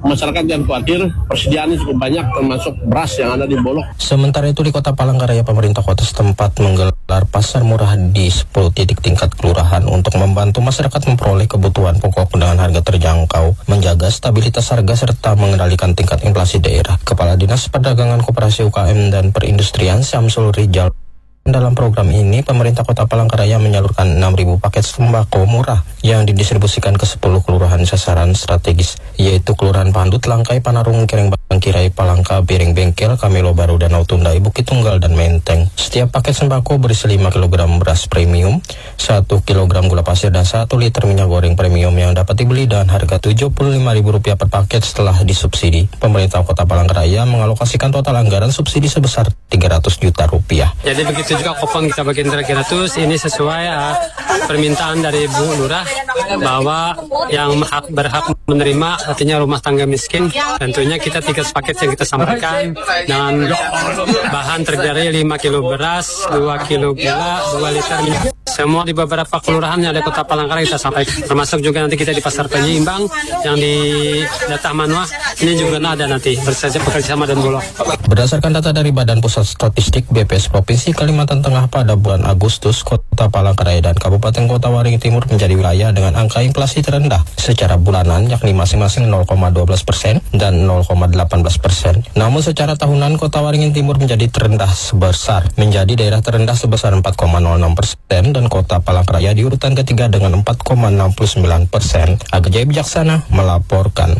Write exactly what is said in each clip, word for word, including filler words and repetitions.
masyarakat jangan khawatir, persediaannya cukup banyak termasuk beras yang ada di Bolok. Sementara itu di Kota Palangkaraya, pemerintah kota setempat menggelar pasar murah di sepuluh titik tingkat kelurahan untuk membantu masyarakat memperoleh kebutuhan pokok dengan harga terjangkau, menjaga stabilitas harga serta mengendalikan tingkat inflasi daerah. Kepala Dinas Perdagangan Koperasi U K M dan Perindustrian Syamsul Rijal. Dalam program ini, pemerintah Kota Palangkaraya menyalurkan enam ribu paket sembako murah yang didistribusikan ke sepuluh kelurahan sasaran strategis, yaitu Kelurahan Pandut, Langkai, Panarung, Kereng, Bangkirai, Palangka, Biring Bengkel, Kamelo Baru, Danau Tundai, Bukit Tunggal, dan Menteng. Setiap paket sembako berisi lima kilogram beras premium, satu kilogram gula pasir, dan satu liter minyak goreng premium yang dapat dibeli dengan harga tujuh puluh lima ribu rupiah per paket setelah disubsidi. Pemerintah Kota Palangkaraya mengalokasikan total anggaran subsidi sebesar tiga ratus juta rupiah. Jadi begitu juga kupon kita bagian tiga ratus, ini sesuai uh, permintaan dari Bu Lurah bahwa yang hak, berhak menerima artinya rumah tangga miskin, tentunya kita tiga paket yang kita sampaikan dengan bahan terdiri lima kilo beras, dua kilo gula, dua liter minyak. Semua di beberapa kelurahan yang ada Kota Palangkaraya kita sampaikan, termasuk juga nanti kita di Pasar Penyeimbang yang di Data Manua ini juga ada nanti bekerjasama dengan Bulog. Berdasarkan data dari Badan Pusat Statistik B P S Provinsi Kalimantan Tengah pada bulan Agustus, Kota Palangkaraya dan Kabupaten Kota Waringin Timur menjadi wilayah dengan angka inflasi terendah secara bulanan, yakni masing-masing nol koma satu dua persen dan nol koma delapan belas persen. Namun secara tahunan Kota Waringin Timur menjadi terendah sebesar, menjadi daerah terendah sebesar empat koma nol enam persen dan Kota Palangkaraya di urutan ketiga dengan empat koma enam sembilan persen. Aga Jaya Bijaksana melaporkan.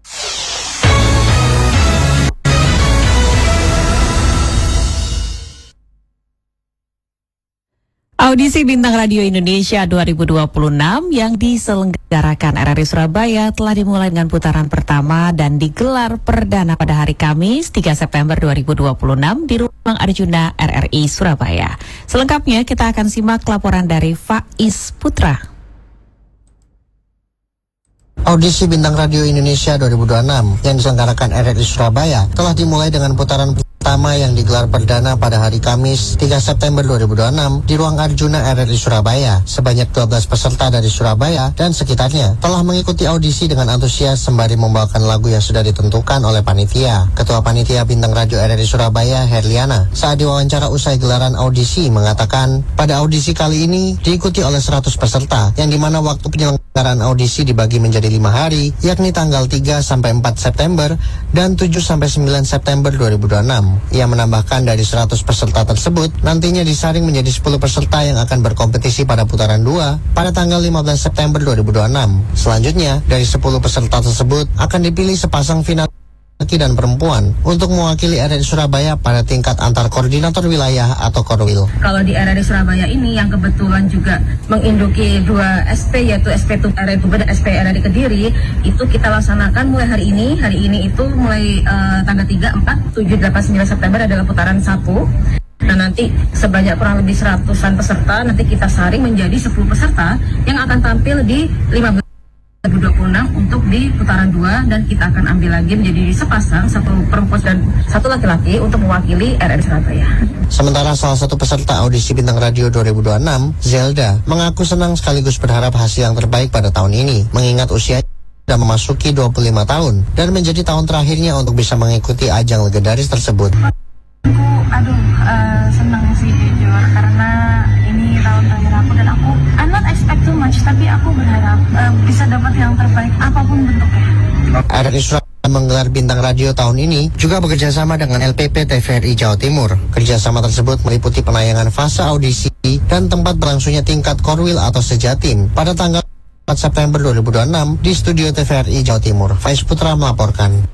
Audisi Bintang Radio Indonesia dua ribu dua puluh enam yang diselenggarakan R R I Surabaya telah dimulai dengan putaran pertama dan digelar perdana pada hari Kamis tiga September dua ribu dua puluh enam di Ruang Arjuna R R I Surabaya. Selengkapnya kita akan simak laporan dari Faiz Putra. Audisi Bintang Radio Indonesia dua ribu dua puluh enam yang diselenggarakan R R I Surabaya telah dimulai dengan putaran pertama yang digelar perdana pada hari Kamis tiga September dua ribu dua puluh enam di Ruang Arjuna R R I Surabaya. Sebanyak dua belas peserta dari Surabaya dan sekitarnya telah mengikuti audisi dengan antusias sembari membawakan lagu yang sudah ditentukan oleh panitia. Ketua Panitia Bintang Radio R R I Surabaya, Herliana, saat diwawancara usai gelaran audisi mengatakan pada audisi kali ini diikuti oleh seratus peserta yang dimana waktu penyelenggaraan audisi dibagi menjadi lima hari, yakni tanggal tiga sampai empat September dan tujuh sampai sembilan September dua ribu dua puluh enam. Ia menambahkan dari seratus peserta tersebut nantinya disaring menjadi sepuluh peserta yang akan berkompetisi pada putaran dua pada tanggal lima belas September dua ribu dua puluh enam. Selanjutnya, dari sepuluh peserta tersebut akan dipilih sepasang final laki dan perempuan untuk mewakili R R I Surabaya pada tingkat antar koordinator wilayah atau Korwil. Kalau di R R I Surabaya ini yang kebetulan juga menginduki dua S P, yaitu S P R R I Tuban dan S P R R I Kediri, itu kita laksanakan mulai hari ini. Hari ini itu mulai uh, tanggal tiga, empat, tujuh, delapan, sembilan September adalah putaran satu. Nah nanti sebanyak kurang lebih seratusan peserta nanti kita saring menjadi sepuluh peserta yang akan tampil di lima belas dua ribu dua puluh enam untuk di putaran dua, dan kita akan ambil lagi menjadi sepasang, satu perempuan dan satu laki-laki untuk mewakili R R I Surabaya. Sementara salah satu peserta audisi Bintang Radio dua ribu dua puluh enam, Zelda, mengaku senang sekaligus berharap hasil yang terbaik pada tahun ini, mengingat usia sudah memasuki dua puluh lima tahun dan menjadi tahun terakhirnya untuk bisa mengikuti ajang legendaris tersebut. Aku, aduh, uh, senang sih jujur, karena ini tahun terakhir aku dan aku I'm not expect too much, tapi aku berharap uh, bisa dapat yang terbaik apapun bentuknya. R R I Surabaya menggelar Bintang Radio tahun ini juga bekerjasama dengan L P P T V R I Jawa Timur. Kerjasama tersebut meliputi penayangan fase audisi dan tempat berlangsungnya tingkat Korwil atau Sejatim pada tanggal empat September dua ribu dua puluh enam di studio T V R I Jawa Timur. Faiz Putra melaporkan.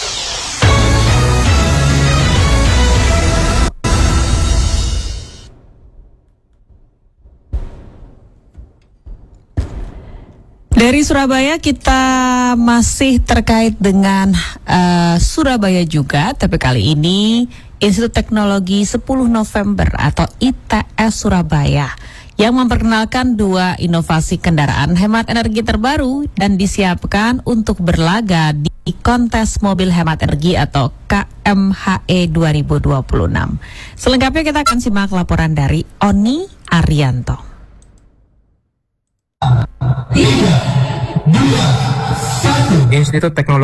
Dari Surabaya kita masih terkait dengan uh, Surabaya juga, tapi kali ini Institut Teknologi sepuluh November atau I T S Surabaya yang memperkenalkan dua inovasi kendaraan hemat energi terbaru dan disiapkan untuk berlaga di kontes mobil hemat energi atau K M H E dua ribu dua puluh enam. Selengkapnya kita akan simak laporan dari Oni Arianto. Institut Teknologi